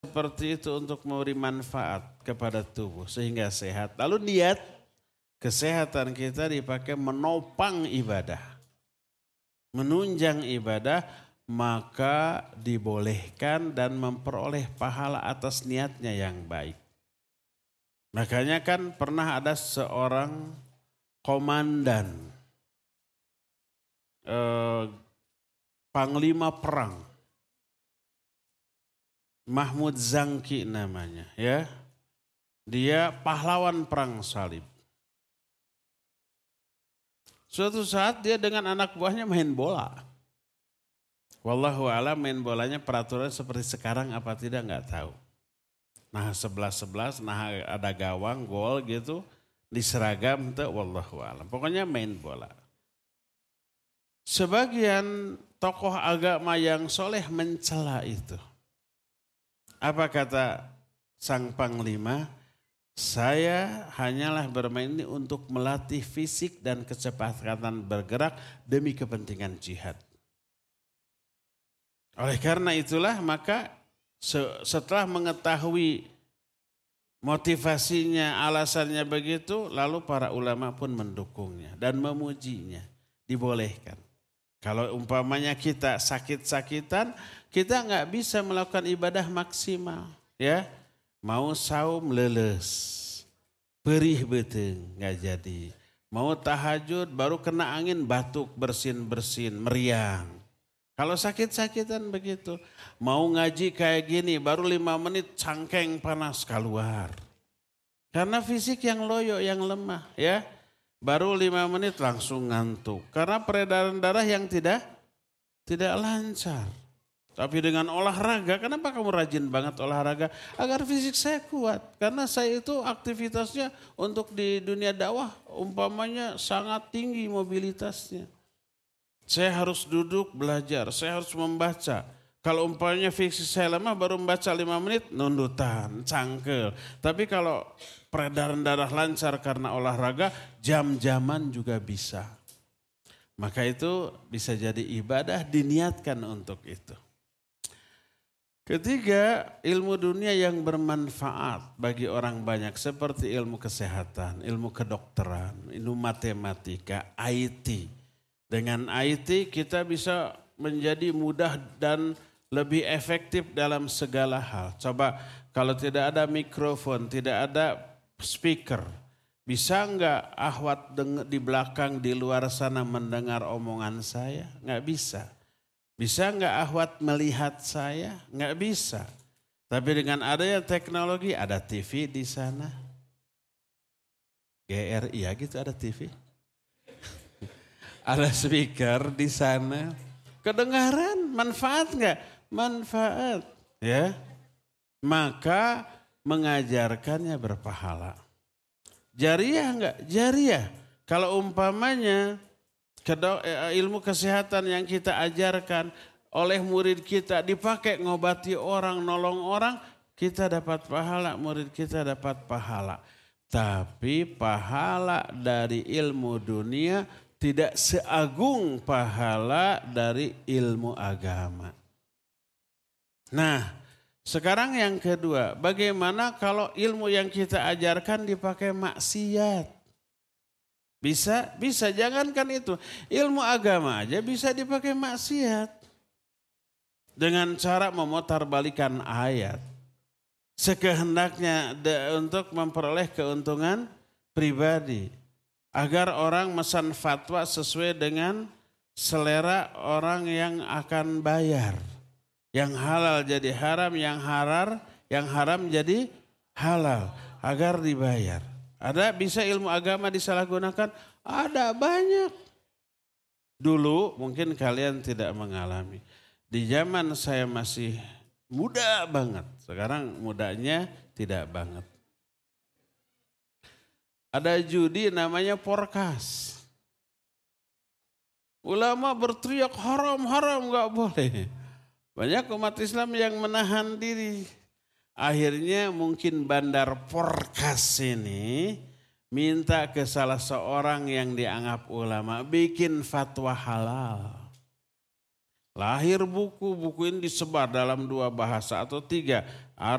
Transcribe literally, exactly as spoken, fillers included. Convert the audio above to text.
seperti itu untuk memberi manfaat kepada tubuh sehingga sehat. Lalu niat kesehatan kita dipakai menopang ibadah, menunjang ibadah, maka dibolehkan dan memperoleh pahala atas niatnya yang baik. Makanya kan pernah ada seorang komandan, eh, panglima perang, Mahmud Zangki namanya, ya. Dia pahlawan perang salib. Suatu saat dia dengan anak buahnya main bola. Wallahu a'lam, main bolanya peraturan seperti sekarang apa tidak nggak tahu. Nah sebelas sebelas, nah ada gawang, gol gitu, diseragam tuh wallahu a'lam. Pokoknya main bola. Sebagian tokoh agama yang soleh mencela itu. Apa kata sang panglima? Saya hanyalah bermain ini untuk melatih fisik dan kecepatan bergerak demi kepentingan jihad. Oleh karena itulah maka setelah mengetahui motivasinya, alasannya begitu, lalu para ulama pun mendukungnya dan memujinya, dibolehkan. Kalau umpamanya kita sakit-sakitan, kita nggak bisa melakukan ibadah maksimal, ya. Mau saum leles, perih beteng nggak jadi. Mau tahajud baru kena angin batuk bersin-bersin, meriang. Kalau sakit-sakitan begitu, mau ngaji kayak gini baru lima menit cangkeng panas keluar. Karena fisik yang loyo, yang lemah, ya. Baru lima menit langsung ngantuk. Karena peredaran darah yang tidak tidak lancar. Tapi dengan olahraga, kenapa kamu rajin banget olahraga? Agar fisik saya kuat. Karena saya itu aktivitasnya untuk di dunia dakwah umpamanya sangat tinggi mobilitasnya. Saya harus duduk belajar, saya harus membaca. Kalau umpamanya fisik saya lemah baru membaca lima menit, nundutan, cangkel. Tapi kalau peredaran darah lancar karena olahraga, jam-jaman juga bisa. Maka itu bisa jadi ibadah diniatkan untuk itu. Ketiga, ilmu dunia yang bermanfaat bagi orang banyak seperti ilmu kesehatan, ilmu kedokteran, ilmu matematika, I T. Dengan I T kita bisa menjadi mudah dan lebih efektif dalam segala hal. Coba kalau tidak ada mikrofon, tidak ada speaker, bisa enggak ahwat di belakang di luar sana mendengar omongan saya? Enggak bisa. Bisa enggak ahwat melihat saya? Enggak bisa. Tapi dengan adanya teknologi, ada T V di sana. G R I ya gitu, ada T V. Ada speaker di sana. Kedengaran, manfaat enggak? Manfaat. Ya. Maka mengajarkannya berpahala. Jariah enggak? Jariah. Kalau umpamanya ilmu kesehatan yang kita ajarkan oleh murid kita dipakai ngobati orang, nolong orang, kita dapat pahala, murid kita dapat pahala. Tapi pahala dari ilmu dunia tidak seagung pahala dari ilmu agama. Nah, sekarang yang kedua, bagaimana kalau ilmu yang kita ajarkan dipakai maksiat? Bisa, bisa, jangankan itu. Ilmu agama aja bisa dipakai maksiat. Dengan cara memutarbalikan ayat. Sekehendaknya untuk memperoleh keuntungan pribadi. Agar orang mesan fatwa sesuai dengan selera orang yang akan bayar. Yang halal jadi haram, yang haram, yang haram jadi halal. Agar dibayar. Ada bisa ilmu agama disalahgunakan? Ada banyak. Dulu mungkin kalian tidak mengalami. Di zaman saya masih muda banget. Sekarang mudanya tidak banget. Ada judi namanya porkas. Ulama berteriak haram-haram gak boleh. Banyak umat Islam yang menahan diri. Akhirnya mungkin bandar porkas ini minta ke salah seorang yang dianggap ulama bikin fatwa halal. Lahir buku, buku ini disebar dalam dua bahasa atau tiga.